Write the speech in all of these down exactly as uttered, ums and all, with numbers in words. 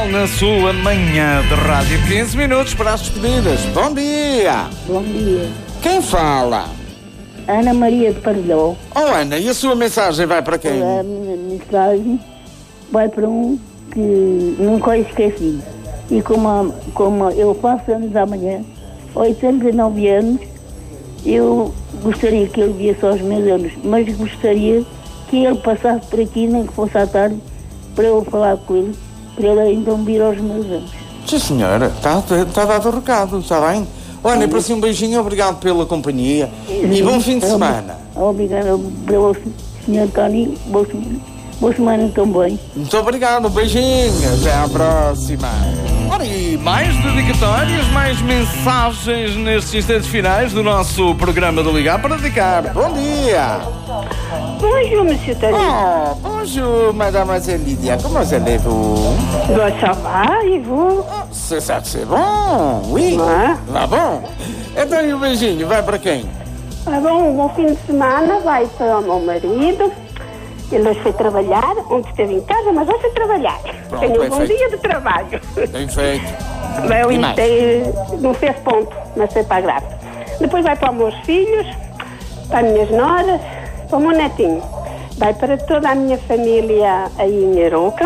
final na sua manhã de rádio. quinze minutos para as despedidas. Bom dia. Bom dia. Quem fala? Ana Maria de Pardão. Oh, Ana, e a sua mensagem vai para quem? A minha mensagem vai para um que nunca esqueci. E como, a, como eu faço anos amanhã, oitenta e nove anos, eu gostaria que ele viesse aos meus anos, mas gostaria que ele passasse por aqui, nem que fosse à tarde, para eu falar com ele, para ele então vir aos meus anos. Sim, senhora, está tá dado o recado, está bem? Ana, para si um beijinho, obrigado pela companhia e bom fim de semana. Obrigado para o senhor Tony, boa, boa semana também. Muito obrigado, um beijinho, até à próxima. Ora, e mais dedicatórias, mais mensagens nestes instantes finais do nosso programa do Ligar para Dedicar. Bom dia! Bonjour, monsieur Tony. Oh, bonjour, mademoiselle Lydia. Comment allez-vous? Bah, ça va, et vous? Oh, c'est ça que c'est bon, oui. Ah. Tá bom. Então, e o beijinho, vai para quem? Ah, bom, um bom fim de semana vai para o meu marido. Ele hoje foi trabalhar, ontem esteve em casa, mas hoje foi trabalhar. Pronto, Tenho um bem bom feito. dia de trabalho. Bem feito. Bem, E mais? tem, não fez ponto, mas foi para a grávida. Depois vai para os meus filhos, para as minhas noras, para o meu netinho. Vai para toda a minha família aí em Aroca.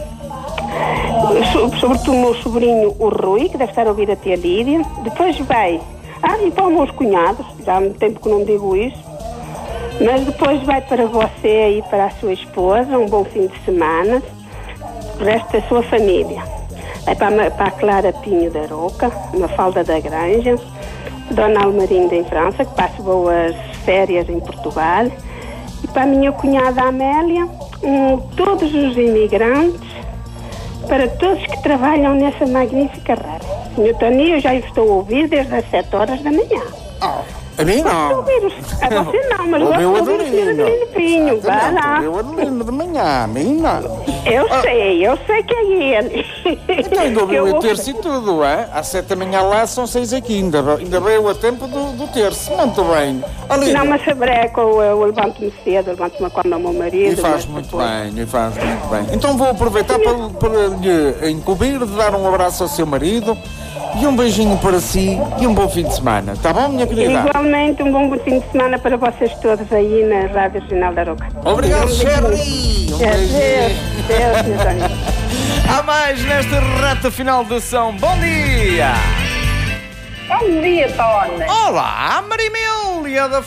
So- Sobretudo o meu sobrinho, o Rui, que deve estar a ouvir a tia Lídia. Depois vai... Ah, e para os meus cunhados, já há muito tempo que não digo isso. Mas depois vai para você e para a sua esposa, um bom fim de semana. O resto da sua família. Vai para a, para a Clara Pinho da Aroca, Mafalda da Granja, Dona Almarinda em França, que passa boas férias em Portugal. E para a minha cunhada Amélia, um, todos os imigrantes, para todos que trabalham nessa magnífica rádio. senhor Tony, eu já estou a ouvir desde as sete horas da manhã. Oh, a mim Gosto de não. ouvir, a você não, mas O gosto de meu ouvir o senhor Adelino Pinho. Vai lá. Eu Adelino de manhã, a mim não. Eu sei, eu sei que é ele. Então ainda Que ouviu eu o terço e tudo, é? Às sete da manhã lá são seis aqui, ainda, ainda veio a tempo do, do terço, muito bem. Ali, Não, mas sabreco, eu, eu levanto-me cedo, eu levanto-me quando ao meu marido. e faz mas muito depois- bem, e faz muito bem. Então vou aproveitar para, para lhe incumbir de dar um abraço ao seu marido e um beijinho para si e um bom fim de semana. Tá bom, minha querida? Igualmente, um bom fim de semana para vocês todos aí na Rádio Regional da Aroca. Obrigado, Um Sherry! Um Deus, beijinho. Deus, Deus, Deus. Há mais nesta reta final de ação. Bom dia! Bom dia, Tony. Olá, Marimília da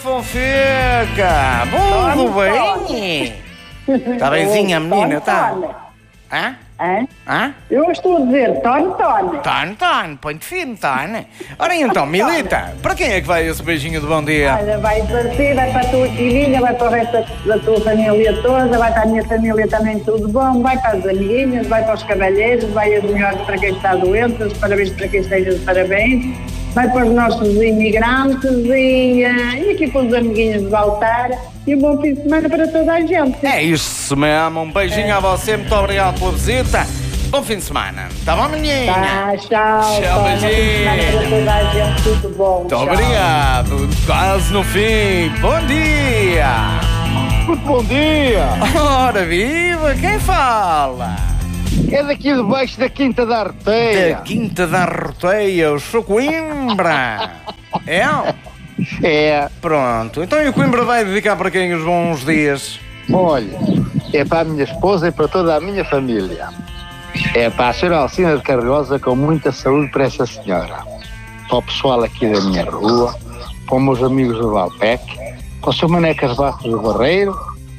Fonseca! Bom, tudo bem? Está benzinha a menina, tá? Hã? Hã? Hã? Eu estou a dizer Tony, Tony. Tane, Tane, põe-te fino, Tane. Ora então, Milita, para quem é que vai esse beijinho de bom dia? Olha, vai para ti, vai para a tua filhinha, vai para o resto da tua família toda, vai para a minha família também tudo bom, vai para as amiguinhas, vai para os cavalheiros, vai as melhores para quem está doente, os parabéns para quem esteja de parabéns, vai para os nossos imigrantes e, uh, e aqui para os amiguinhos de Valtar e um bom fim de semana para toda a gente. É isso mesmo, um beijinho a você, muito obrigado pela visita. Bom fim de semana. Tá bom, menina? Tá, tchau, Tchau, Tony, bom fim de semana beijinho. para toda a gente, tudo bom. Muito tchau. obrigado. Quase no fim. Bom dia. Muito bom dia! Ora, viva, quem fala? É daqui de baixo da Quinta da Arteia. Da Quinta da Roteia, eu sou Coimbra. É? É, Pronto. Então e o Coimbra vai dedicar para quem os bons dias? olha, é para a minha esposa e para toda a minha família. É para a senhora Alcina de Carriosa, com muita saúde para essa senhora. Para o pessoal aqui da minha rua, para os meus amigos do Valpec, para o seu Manecas Bastos do Barreiro,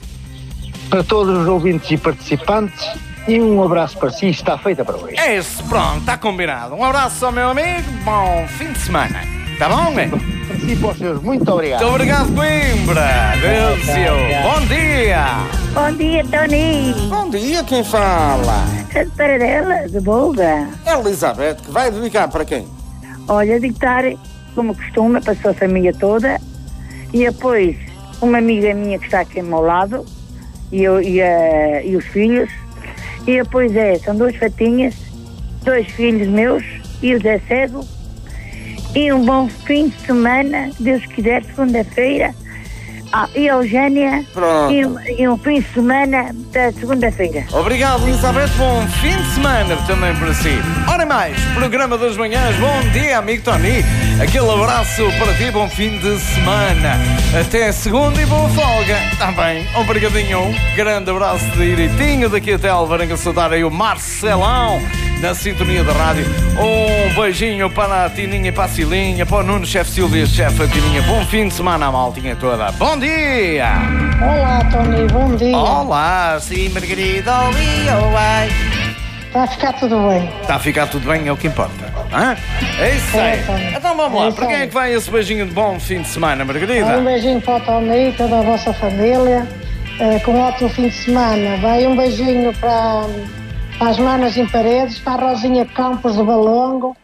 para todos os ouvintes e participantes, e um abraço para si, está feita para hoje. É isso, pronto, está combinado. Um abraço ao meu amigo, bom fim de semana. Tá bom, é? Para si e para os seus, muito obrigado. Muito obrigado, Coimbra. Deus seu. Bom dia. Bom dia, Tony. Bom dia, quem fala? É de Paradela, de Bolga. Elizabeth, que vai dedicar para quem? Olha, dictar, como costuma, para a sua família toda. E depois, uma amiga minha que está aqui ao meu lado, e, eu, e, a, e os filhos. E depois é, são duas fatinhas, dois filhos meus, e o Zé Cego. E um bom fim de semana, Deus quiser, segunda-feira, Ah, e a Eugénia. Pronto. E, e um fim de semana da segunda-feira. Obrigado, Elizabeth. Bom fim de semana também para si. Ora mais, programa das manhãs. Bom dia, amigo Tony. Aquele abraço para ti, bom fim de semana. Até segunda e boa folga. Também, obrigadinho. Grande abraço de Iritinho. Daqui até Alvarenga, saudar aí o Marcelão na sintonia da rádio. Um beijinho para a Tininha e para a Cilinha, para o Nuno, chefe Silvia, chefe a Tininha. Bom fim de semana à maltinha toda. Bom dia! Olá, Tony, bom dia. Olá, sim, Margarida. Oi, Está a ficar tudo bem. Está a ficar tudo bem, é o que importa. Hã? É isso aí. É, Tony. Então vamos É lá, isso para quem é aí. que vai esse beijinho de bom fim de semana, Margarida? Um beijinho para o Tony e toda a vossa família, eh, com um ótimo fim de semana. Vai um beijinho para, para as Manas em Paredes, para a Rosinha Campos do Balongo,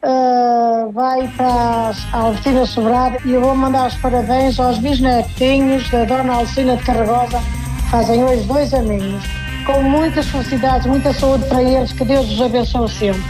eh, vai para a Albertina Sobrado, e eu vou mandar os parabéns aos bisnetinhos da Dona Alcina de Carregosa, que fazem hoje dois aninhos. Com muitas felicidades, muita saúde para eles, que Deus os abençoe sempre.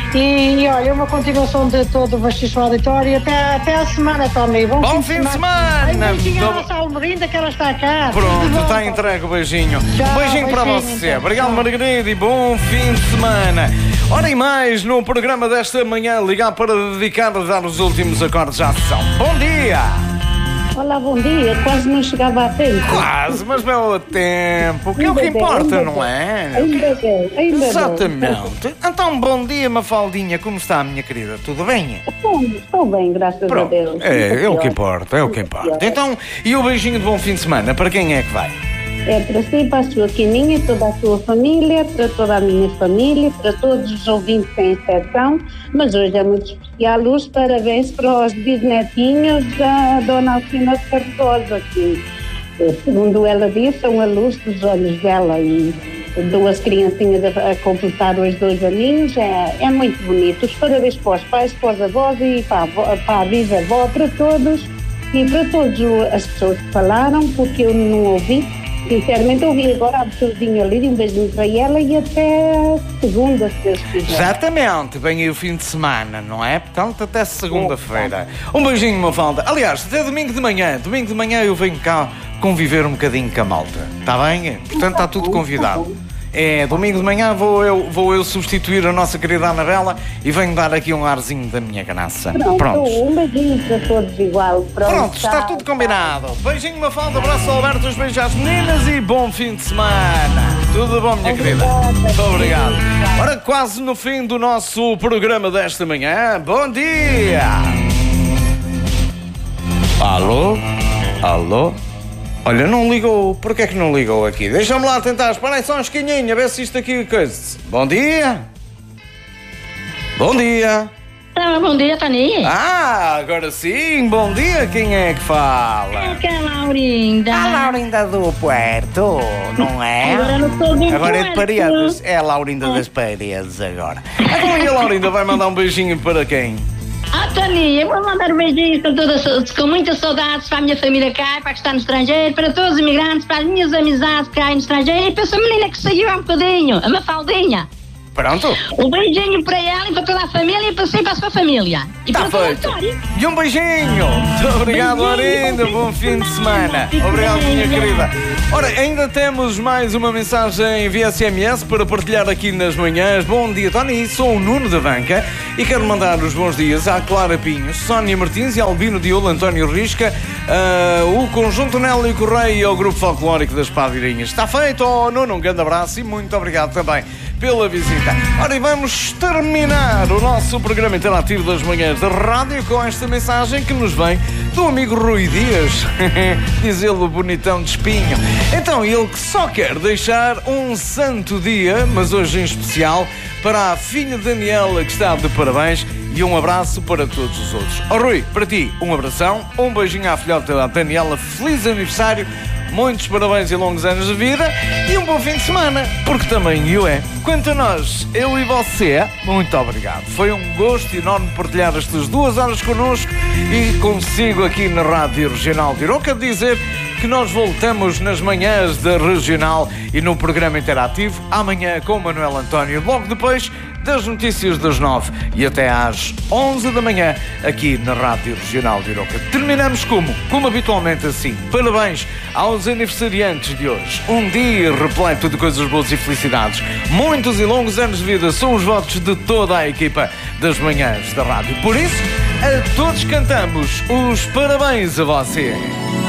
E, e olha, uma continuação de todo o Baixo Auditório. Até, até a semana, Tony. Bom, Bom fim de semana! Ai, beijinho à Do- nossa Almerinda, que ela está cá. Tudo Pronto, bom, está Tony? entregue o beijinho. Tchau, beijinho para beijinho, você. então. Obrigado, Tchau. Margarida, e bom fim de semana. Ora e mais, no programa desta manhã, ligar para dedicar a dar os últimos acordes à sessão. Bom dia! Olá, bom dia. Quase não chegava a tempo. Quase, mas belo tempo. Que é o que Ainda bem, importa, ainda não bem. é? Ainda bem, ainda bem. Exatamente. Então, bom dia, Mafaldinha. Como está, minha querida? Tudo bem? Estou, estou bem, graças a Pronto. Deus. É, é o que Pior. importa, é o que importa. Então, e o beijinho de bom fim de semana? Para quem é que vai? É para si, para a sua Quininha, toda a sua família, para toda a minha família, para todos os ouvintes sem exceção, mas hoje é muito especial os parabéns para os bisnetinhos da Dona Alcina de Carregosa, que, eh, segundo ela disse, são a luz dos olhos dela, e duas criancinhas a, a completar hoje dois aninhos, é, é muito bonito. Os parabéns para os pais, para os avós e para a, avó- para a bisavó, para todos e para todas as pessoas que falaram, porque eu não ouvi. Sinceramente, ouvi agora a absurdinha ali, um beijinho para ela e até segunda, se Deus quiser. Exatamente, vem aí o fim de semana, não é? Portanto, até segunda-feira. Um beijinho, Mafalda. Aliás, até domingo de manhã. Domingo de manhã eu venho cá conviver um bocadinho com a malta. Está bem? Portanto, está tudo convidado. É, domingo de manhã vou eu, vou eu substituir a nossa querida Anabela e venho dar aqui um arzinho da minha graça. Pronto, Pronto. um beijinho para todos igual. Pronto, Pronto, está tchau, tudo combinado. Beijinho, Mafalda, abraço ao Alberto, os beijos às meninas e bom fim de semana. Tudo bom, minha querida? Muito obrigado. Ora, quase no fim do nosso programa desta manhã. Bom dia! Alô? Alô? Olha, não ligou. Porquê é que não ligou aqui? Deixa-me lá tentar. Espera aí só um esquinhinho, a ver se isto aqui... Coisa. Bom dia! Bom dia! Ah, bom dia, Tony. Ah, agora sim, bom dia, quem é que fala? Que é a Laurinda. A Laurinda do Puerto, não é? Agora não estou do Agora é de Puerto. Paredes, é a Laurinda das Paredes agora. Então e a Laurinda vai mandar um beijinho para quem? Ah, Tony, eu vou mandar um beijinho com, todas, com muitas saudades para a minha família cá, para que está no estrangeiro, para todos os imigrantes, para as minhas amizades cá no estrangeiro e para essa menina que saiu há um bocadinho, a Mafaldinha. Pronto? Um beijinho para ela e para toda a família e para si e para a sua família. E Está para toda a feito. história. E um beijinho. Muito obrigado, Laurinda. Bom fim de semana. Obrigado, minha querida. Ora, ainda temos mais uma mensagem via S M S para partilhar aqui nas manhãs. Bom dia, Tony. Sou o Nuno da Banca e quero mandar os bons dias à Clara Pinhos, Sónia Martins e Albino Diolo, António Risca, uh, o Conjunto Nélio Correia e o Grupo Folclórico das Padeirinhas. Está feito, oh, Nuno. Um grande abraço e muito obrigado também pela visita. Ora, e vamos terminar o nosso programa interativo das manhãs da rádio com esta mensagem que nos vem do amigo Rui Dias. Diz ele, o bonitão de espinho. Então, ele que só quer deixar um santo dia, mas hoje em especial, para a filha Daniela, que está de parabéns, e um abraço para todos os outros. Oh, Rui, para ti, um abração, um beijinho à filhota da Daniela, feliz aniversário, muitos parabéns e longos anos de vida e um bom fim de semana, porque também eu é. Quanto a nós, eu e você, muito obrigado. Foi um gosto enorme partilhar estas duas horas connosco e consigo aqui na Rádio Regional de Iroca dizer que nós voltamos nas manhãs da Regional e no programa interativo, amanhã com o Manuel António, logo depois das notícias das nove e até às onze da manhã, aqui na Rádio Regional de Iroca. Terminamos como? Como habitualmente assim. Parabéns aos aniversariantes de hoje. Um dia repleto de coisas boas e felicidades. Muitos e longos anos de vida são os votos de toda a equipa das manhãs da rádio. Por isso, a todos cantamos os parabéns a você.